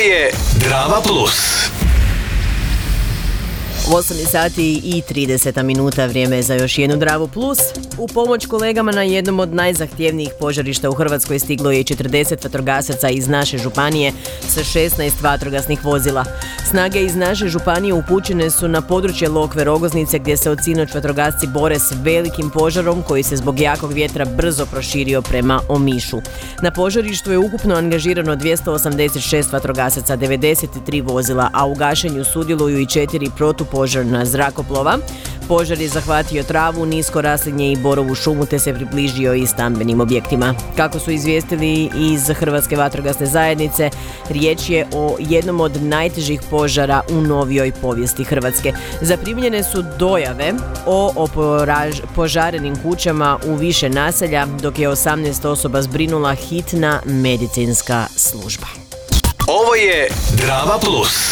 je Drava Plus. 8 sati i 30 minuta, vrijeme je za još jednu Dravu Plus. U pomoć kolegama na jednom od najzahtjevnijih požarišta u Hrvatskoj stiglo je 40 vatrogasaca iz naše županije sa 16 vatrogasnih vozila. Snage iz naše županije upućene su na područje Lokve Rogoznice gdje se od sinoć vatrogasci bore s velikim požarom koji se zbog jakog vjetra brzo proširio prema Omišu. Na požarištu je ukupno angažirano 286 vatrogasaca, 93 vozila, a u gašenju sudjeluju i 4 protupožarna zrakoplova. Požar je zahvatio travu, nisko raslinje i borovu šumu te se približio i stambenim objektima. Kako su izvijestili iz Hrvatske vatrogasne zajednice, riječ je o jednom od najtežih požara u novijoj povijesti Hrvatske. Zaprimljene su dojave o požarenim kućama u više naselja, dok je 18 osoba zbrinula hitna medicinska služba. Ovo je Drava Plus.